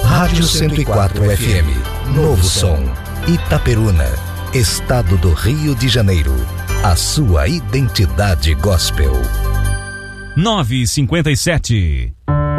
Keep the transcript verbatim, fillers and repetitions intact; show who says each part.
Speaker 1: Rádio cento e quatro F M, Novo Som, Itaperuna, Estado do Rio de Janeiro. A sua identidade gospel.
Speaker 2: nove e cinquenta e sete.